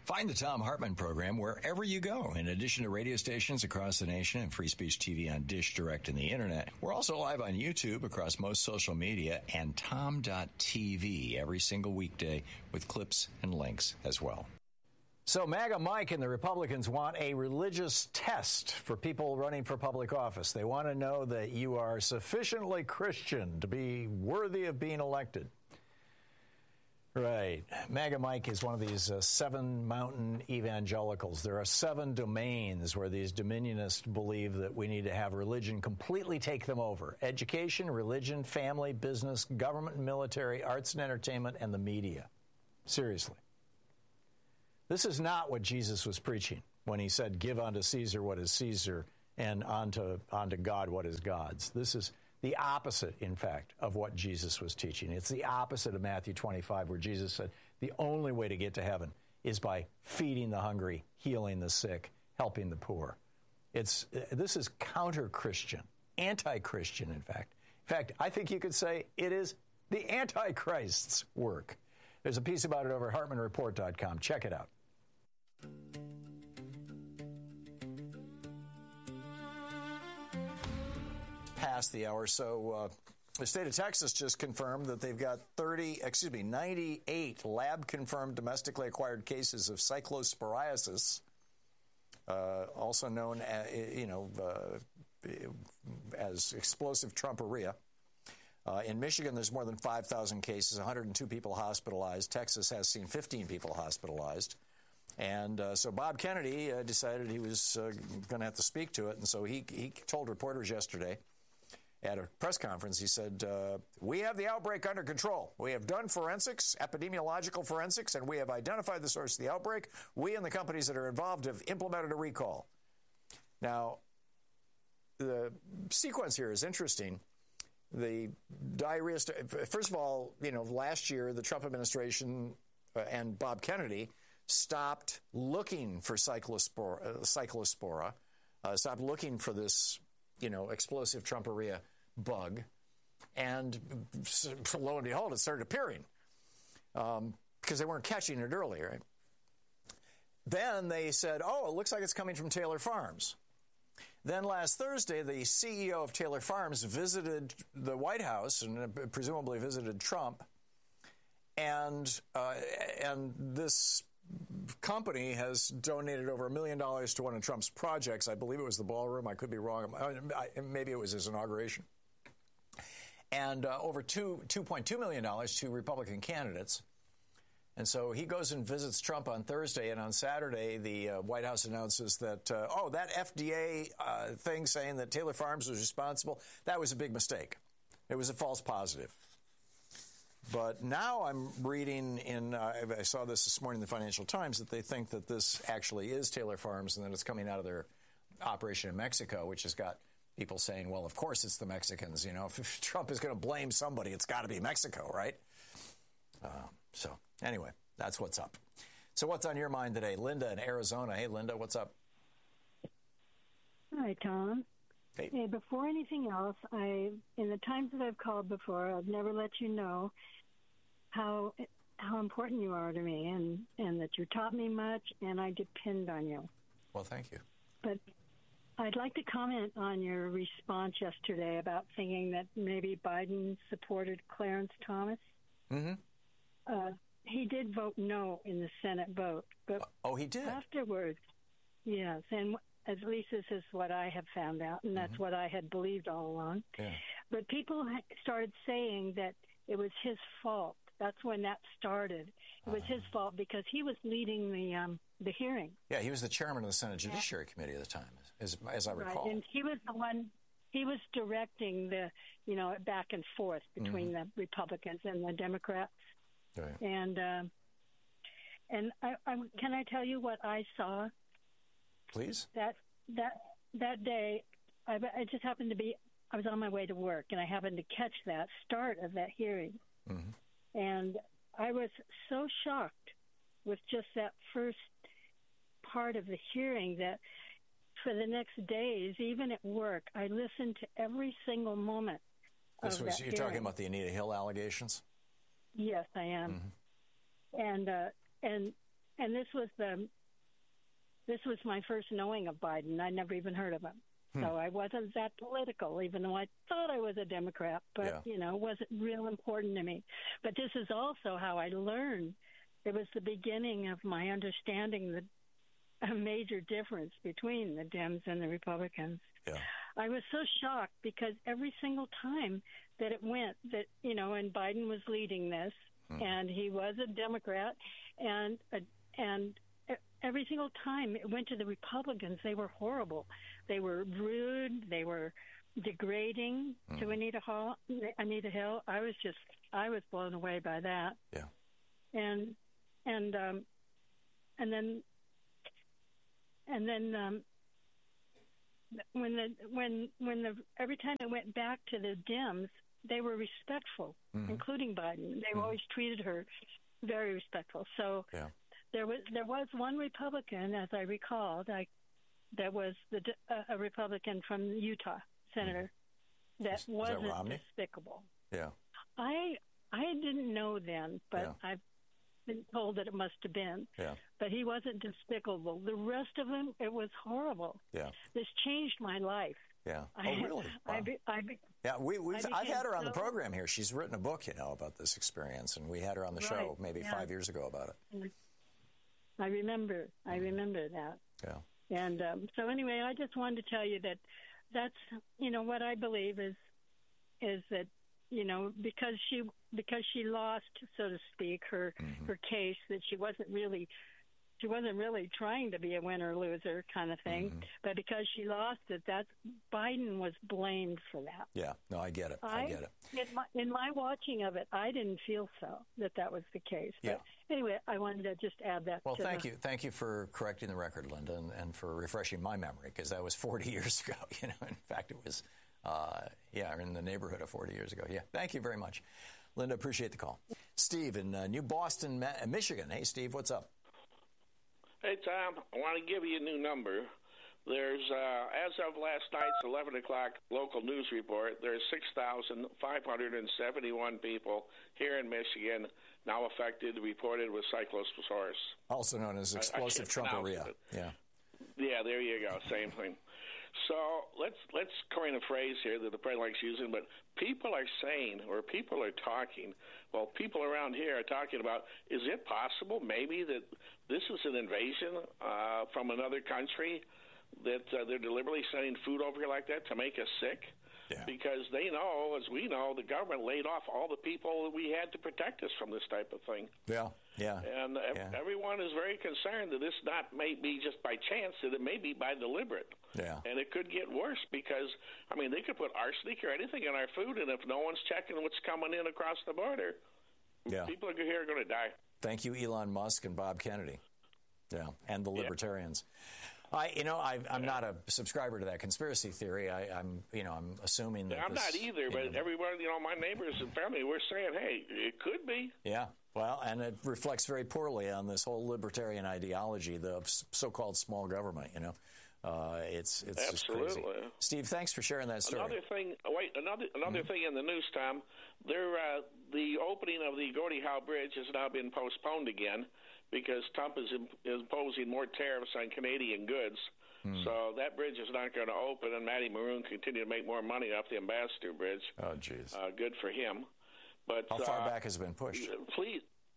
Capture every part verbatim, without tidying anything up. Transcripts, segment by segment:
Find the Thom Hartmann program wherever you go. In addition to radio stations across the nation and Free Speech T V on Dish Direct and the Internet, we're also live on YouTube across most social media and tom dot t v every single weekday with clips and links as well. So MAGA Mike and the Republicans want a religious test for people running for public office. They want to know that you are sufficiently Christian to be worthy of being elected. Right. MAGA Mike is one of these uh, seven mountain evangelicals. There are seven domains where these dominionists believe that we need to have religion completely take them over. Education, religion, family, business, government and military, arts and entertainment, and the media. Seriously. This is not what Jesus was preaching when he said, give unto Caesar what is Caesar and unto, unto God what is God's. This is the opposite, in fact, of what Jesus was teaching. It's the opposite of Matthew twenty-five, where Jesus said the only way to get to heaven is by feeding the hungry, healing the sick, helping the poor. It's this is counter-Christian, anti-Christian, in fact. In fact, I think you could say it is the Antichrist's work. There's a piece about it over at hartmann report dot com. Check it out. Past the hour, so uh, the state of Texas just confirmed that they've got thirty, excuse me, ninety-eight lab-confirmed domestically acquired cases of cyclosporiasis, uh, also known as, you know, uh, as explosive Trumperia. Uh, in Michigan, there's more than five thousand cases, one hundred two people hospitalized. Texas has seen fifteen people hospitalized. And uh, so Bob Kennedy uh, decided he was uh, going to have to speak to it, and so he, he told reporters yesterday at a press conference, he said, uh, we have the outbreak under control. We have done forensics, epidemiological forensics, and we have identified the source of the outbreak. We and the companies that are involved have implemented a recall. Now, the sequence here is interesting. The diarrhea, first of all, you know, last year, the Trump administration uh, and Bob Kennedy stopped looking for cyclospora, uh, cyclospora uh, stopped looking for this, you know, explosive Trumperia bug, and lo and behold, it started appearing um, because they weren't catching it earlier. Right? Then they said, oh, it looks like it's coming from Taylor Farms. Then last Thursday, the C E O of Taylor Farms visited the White House and presumably visited Trump, and uh, and this company has donated over a million dollars to one of Trump's projects. I believe it was the ballroom. I could be wrong. Maybe it was his inauguration. And uh, over two, $2.2 million dollars to Republican candidates. And so he goes and visits Trump on Thursday, and on Saturday, the uh, White House announces that, uh, oh, that F D A uh, thing saying that Taylor Farms was responsible, that was a big mistake. It was a false positive. But now I'm reading in, uh, I saw this this morning in the Financial Times, that they think that this actually is Taylor Farms and that it's coming out of their operation in Mexico, which has got people saying, well, of course it's the Mexicans. You know, if, if Trump is going to blame somebody, it's got to be Mexico, right? Uh, so anyway, that's what's up. So what's on your mind today? Linda in Arizona. Hey, Linda, what's up? Hi, Tom. Hey. Hey, before anything else, I in the times that I've called before, I've never let you know how how important you are to me, and, and that you taught me much, and I depend on you. Well, thank you. But I'd like to comment on your response yesterday about thinking that maybe Biden supported Clarence Thomas. Mm-hmm. Uh, he did vote no in the Senate vote. But oh, he did? Afterwards, yes, and at least this is what I have found out, and that's mm-hmm. what I had believed all along. Yeah. But people started saying that it was his fault. That's when that started. It was uh-huh. his fault because he was leading the um, the hearing. Yeah, he was the chairman of the Senate Judiciary yeah. Committee at the time, as, as I recall. Right, and he was the one. He was directing the, you know, back and forth between mm-hmm. the Republicans and the Democrats. Right. And um, and I, I, can I tell you what I saw? Please. That that that day, I, I just happened to be. I was on my way to work, and I happened to catch that start of that hearing. Mm-hmm. And I was so shocked with just that first part of the hearing that for the next days, even at work, I listened to every single moment. This of was that you're hearing. talking about the Anita Hill allegations? Yes, I am. Mm-hmm. And uh, and and this was the this was my first knowing of Biden. I never even heard of him. Hmm. So I wasn't that political, even though I thought I was a Democrat, but, yeah. you know, it wasn't real important to me. But this is also how I learned. It was the beginning of my understanding the a major difference between the Dems and the Republicans. Yeah. I was so shocked because every single time that it went, that, you know, and Biden was leading this, hmm. and he was a Democrat, and uh, and every single time it went to the Republicans, they were horrible. They were rude. They were degrading mm. to Anita Hall, Anita Hill. I was just, I was blown away by that. Yeah. And, and, um, and then, and then, um, when the, when, when the, every time it went back to the Dems, they were respectful, mm-hmm. including Biden. They mm-hmm. always treated her very respectful. So, yeah. There was there was one Republican, as I recalled, I, that was the uh, a Republican from Utah, senator, mm. that is, wasn't is that Romney? Despicable. Yeah, I I didn't know then, but yeah. I've been told that it must have been. Yeah, but he wasn't despicable. The rest of them, it was horrible. Yeah, this changed my life. Yeah. I, oh, really? Wow. I be, I be, yeah, we, we've, I've had her on so, the program here. She's written a book, you know, about this experience, and we had her on the right, show maybe yeah. five years ago about it. I remember. I remember that. Yeah. And um, so anyway, I just wanted to tell you that that's, you know, what I believe is is that, you know, because she because she lost, so to speak, her mm-hmm. her case, that she wasn't really she wasn't really trying to be a winner loser kind of thing, mm-hmm. but because she lost it, that Biden was blamed for that. Yeah. No, I get it. I, I get it. In my, in my watching of it, I didn't feel so that that was the case. But yeah. anyway, I wanted to just add that. Well, to thank the, you. Thank you for correcting the record, Linda, and, and for refreshing my memory, because that was forty years ago. You know, in fact, it was, uh, yeah, in the neighborhood of forty years ago. Yeah. Thank you very much, Linda. Appreciate the call. Steve in uh, New Boston, Michigan. Hey, Steve, what's up? Hey, Tom, I want to give you a new number. There's, uh, as of last night's eleven o'clock local news report, there's six thousand five hundred seventy-one people here in Michigan now affected, reported with cyclosporus. Also known as explosive Trumperia. Yeah. Yeah, there you go. Same thing. So let's let's coin a phrase here that the president likes using, but people are saying, or people are talking, well, people around here are talking about, is it possible maybe that this is an invasion uh, from another country, that uh, they're deliberately sending food over here like that to make us sick? Yeah. Because they know, as we know, the government laid off all the people that we had to protect us from this type of thing. Yeah, yeah. And yeah. everyone is very concerned that this not may be just by chance, that it may be by deliberate. Yeah. And it could get worse because, I mean, they could put arsenic or anything in our food, and if no one's checking what's coming in across the border, yeah. people here are going to die. Thank you, Elon Musk and Bob Kennedy. Yeah, and the libertarians. Yeah. I, you know, I, I'm not a subscriber to that conspiracy theory. I, I'm, you know, I'm assuming that. I'm this, not either, but know, everyone, you know, my neighbors and family, we're saying, hey, it could be. Yeah, well, and it reflects very poorly on this whole libertarian ideology, the so-called small government. You know, uh, it's it's Absolutely. just crazy. Steve, thanks for sharing that story. Another thing, wait, another another mm-hmm. thing in the news, Tom. There, uh, the opening of the Gordie Howe Bridge has now been postponed again because Trump is imposing more tariffs on Canadian goods. Hmm. So that bridge is not going to open, and Matty Maroon continue to make more money off the Ambassador Bridge. Oh, jeez. Uh, good for him. But how far uh, back has it been pushed? Please,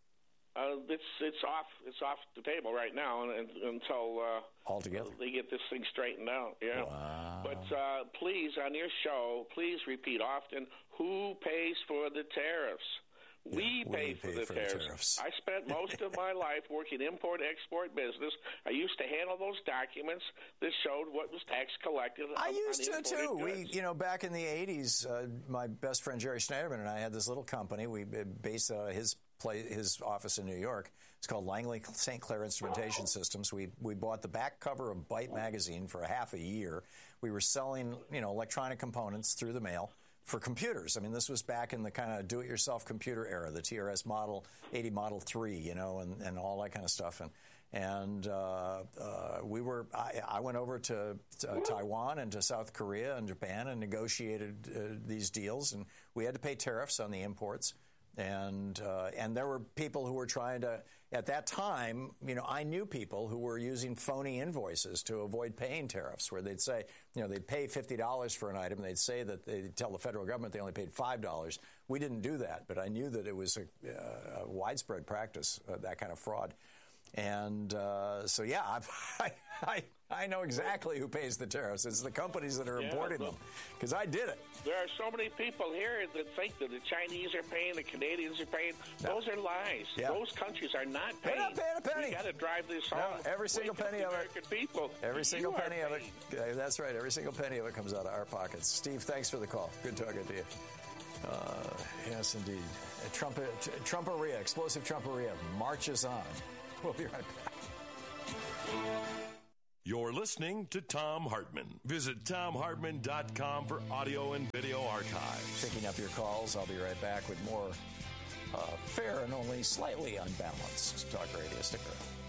uh, it's it's off it's off the table right now, and, and, until uh, altogether they get this thing straightened out. Yeah. Wow. But uh, please, on your show, please repeat often: who pays for the tariffs? Yeah, we, we pay, pay for the for tariffs. the tariffs. I spent most of my life working import-export business. I used to handle those documents that showed what was tax collected. I on, used on to too. goods. We, you know, back in the eighties, uh, my best friend Jerry Schneiderman and I had this little company. We based uh, his play, his office in New York. It's called Langley Saint Clair Instrumentation Systems. We we bought the back cover of Byte magazine for a half a year. We were selling, you know, electronic components through the mail for computers. I mean, this was back in the kind of do-it-yourself computer era, the T R S Model eighty Model three, you know, and, and all that kind of stuff. And and uh, uh, we were, I, I went over to, to uh, Taiwan and to South Korea and Japan and negotiated uh, these deals, and we had to pay tariffs on the imports. And uh, and there were people who were trying to, at that time, you know, I knew people who were using phony invoices to avoid paying tariffs, where they'd say, you know, they'd pay fifty dollars for an item. They'd say that they'd tell the federal government they only paid five dollars. We didn't do that, but I knew that it was a, uh, a widespread practice, uh, that kind of fraud. And uh, so, yeah, I've, I, I I know exactly who pays the tariffs. It's the companies that are yeah, importing look, them, because I did it. There are so many people here that think that the Chinese are paying, the Canadians are paying. No. Those are lies. Yeah. Those countries are not paying. They're not paying a penny. We got to drive this home. No, every single Wake penny up of the it. American people. Every single You penny of it. paying. That's right. Every single penny of it comes out of our pockets. Steve, thanks for the call. Good talking to you. Uh, yes, indeed. Trump, Trumperia, explosive Trumperia marches on. We'll be right back. You're listening to Thom Hartmann. Visit Thom Hartmann dot com for audio and video archives. Picking up your calls. I'll be right back with more uh, fair and only slightly unbalanced talk radio. Stick around.